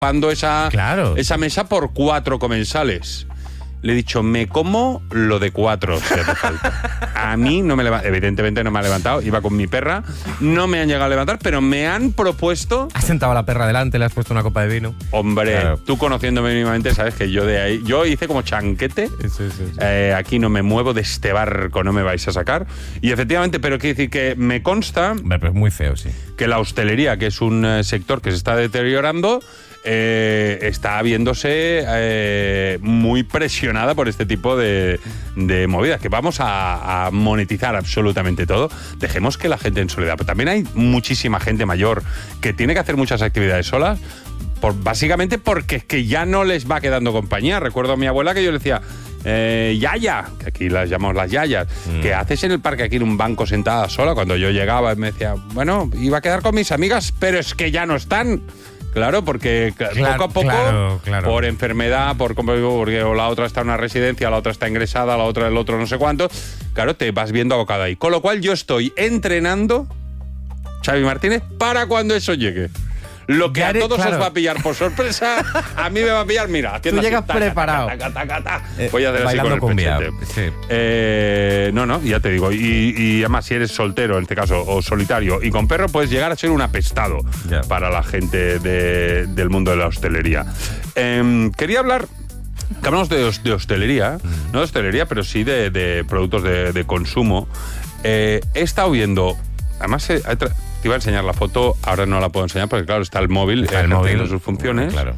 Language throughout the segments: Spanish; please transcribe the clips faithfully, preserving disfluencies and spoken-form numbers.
pagando esa, claro. esa mesa por cuatro comensales. Le he dicho, me como lo de cuatro, si hace falta. A mí no me levanta, evidentemente no me ha levantado, iba con mi perra, no me han llegado a levantar, pero me han propuesto... Has sentado a la perra delante, le has puesto una copa de vino. Hombre, claro. Tú conociéndome mínimamente sabes que yo de ahí, yo hice como chanquete, Sí, sí, sí. eh, aquí no me muevo, de este barco no me vais a sacar. Y efectivamente, pero quiero decir que me consta... Hombre, pero es muy feo, sí. Que la hostelería, que es un eh, sector que se está deteriorando... Eh, está viéndose eh, muy presionada por este tipo de, de movidas, que vamos a, a monetizar absolutamente todo. Dejemos que la gente en soledad. Pero también hay muchísima gente mayor que tiene que hacer muchas actividades solas, por, básicamente porque es que ya no les va quedando compañía. Recuerdo a mi abuela que yo le decía... Eh, yaya, que aquí las llamamos las yayas, mm. ¿qué haces en el parque aquí en un banco sentada sola? Cuando yo llegaba me decía, bueno, iba a quedar con mis amigas, pero es que ya no están. Claro, porque claro, poco a poco, claro, claro. por enfermedad, por porque la otra está en una residencia, la otra está ingresada, la otra el otro no sé cuánto, claro, te vas viendo abocado ahí. Con lo cual yo estoy entrenando, Xavi Martínez, para cuando eso llegue. Lo que eres, a todos claro. os va a pillar por sorpresa, a mí me va a pillar, mira. Tú llegas así, preparado. Taca, taca, taca, taca. Voy a hacer así Bailando con el cumbia. pechete. Sí. Eh, no, no, ya te digo. Y, y además, si eres soltero, en este caso, o solitario, y con perro, puedes llegar a ser un apestado yeah. para la gente de, del mundo de la hostelería. Eh, quería hablar... Que hablamos de, de hostelería, no de hostelería, pero sí de, de productos de, de consumo. Eh, he estado viendo... Además, he, he tra- te iba a enseñar la foto, ahora no la puedo enseñar porque, claro, está el móvil, está el móvil haciendo sus funciones. Claro.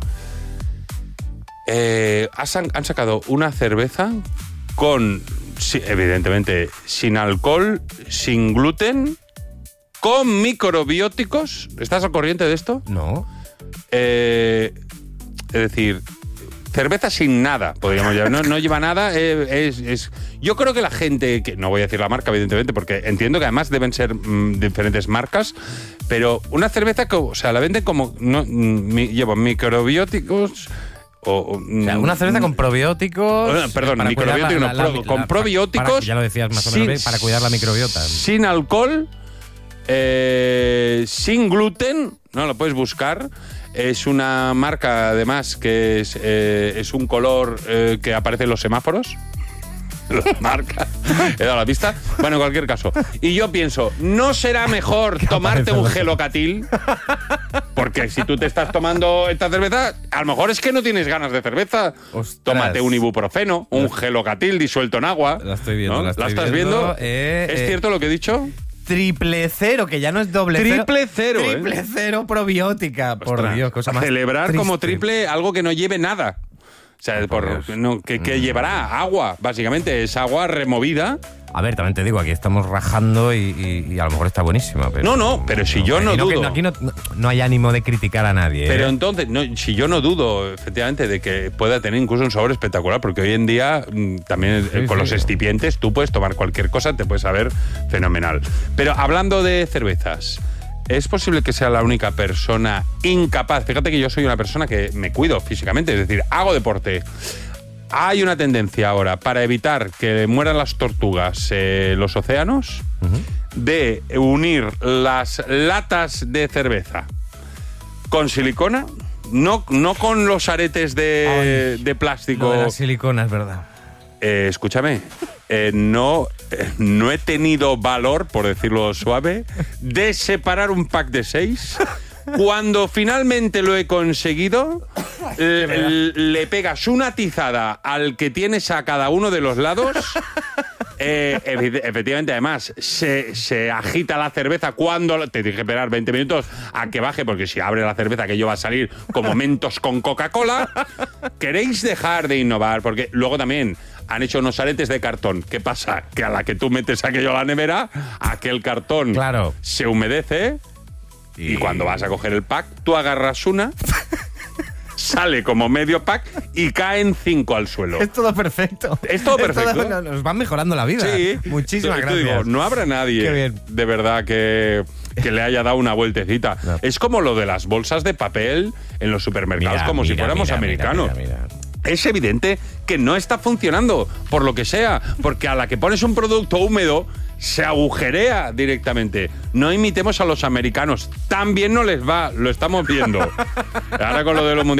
Eh, han, han sacado una cerveza con, sí, evidentemente, sin alcohol, sin gluten, con microbióticos. ¿Estás al corriente de esto? No. Eh, es decir... Cerveza sin nada, podríamos llamar. No, no lleva nada. Eh, es, es, yo creo que la gente, que no voy a decir la marca, evidentemente, porque entiendo que además deben ser mmm, diferentes marcas, pero una cerveza que, o sea, la venden como, no, mi, lleva microbióticos. O, o sea, una cerveza con probióticos. Eh, perdón, microbióticos, la, no, la, pro, la, con la, probióticos. Para, ya lo decías más o menos, sin, para cuidar la microbiota. Sin alcohol, eh, sin gluten, no lo puedes buscar. Es una marca, además, que es, eh, es un color eh, que aparece en los semáforos. La marca. He dado la pista. Bueno, en cualquier caso. Y yo pienso, ¿no será mejor tomarte un gelocatil? Porque si tú te estás tomando esta cerveza, a lo mejor es que no tienes ganas de cerveza. Ostras. Tómate un ibuprofeno, un gelocatil disuelto en agua. La estoy viendo, ¿no? la, estoy ¿La estás viendo. viendo? Eh, ¿Es eh, cierto lo que he dicho? Triple cero, que ya no es doble cero. Triple cero, ¿eh? Triple cero probiótica. Por Ostras, Dios, cosa más celebrar triste. como triple algo que no lleve nada. O sea, Oh, por por, no, que, que llevará agua, básicamente. Es agua removida. A ver, también te digo, aquí estamos rajando y, y, y a lo mejor está buenísima. Pero, No, no, pero si yo no no, dudo. Que, aquí no, no hay ánimo de criticar a nadie. Pero ¿eh? entonces, no, si yo no dudo, efectivamente, de que pueda tener incluso un sabor espectacular, porque hoy en día mm, también Sí, eh, con sí. los excipientes tú puedes tomar cualquier cosa, te puedes saber fenomenal. Pero hablando de cervezas, ¿es posible que sea la única persona incapaz? Fíjate que yo soy una persona que me cuido físicamente, es decir, hago deporte. Hay una tendencia ahora para evitar que mueran las tortugas en los océanos uh-huh. de unir las latas de cerveza con silicona, no, no con los aretes de, de plástico. Lo de la silicona, es verdad. Eh, escúchame, eh, no, eh, no he tenido valor, por decirlo suave, de separar un pack de seis. Cuando finalmente lo he conseguido, le, le pegas una tizada al que tienes a cada uno de los lados. Eh, efectivamente, además, se, se agita la cerveza cuando... Te tienes que esperar veinte minutos a que baje, porque si abre la cerveza, aquello va a salir como Mentos con Coca-Cola. ¿Queréis dejar de innovar? Porque luego también han hecho unos aretes de cartón. ¿Qué pasa? Que a la que tú metes aquello a la nevera, aquel cartón claro. se humedece... Y... y cuando vas a coger el pack, tú agarras una, sale como medio pack y caen cinco al suelo. Es todo perfecto. Es todo perfecto. Es todo, nos van mejorando la vida. Sí. Muchísimas Te, te gracias. digo, no habrá nadie de verdad que, que le haya dado una vueltecita. No. Es como lo de las bolsas de papel en los supermercados, mira, como mira, si fuéramos mira, americanos. Mira, mira, mira. Es evidente que no está funcionando, por lo que sea, porque a la que pones un producto húmedo se agujerea directamente. No imitemos a los americanos, tan bien no les va, lo estamos viendo. Ahora con lo de los mundiales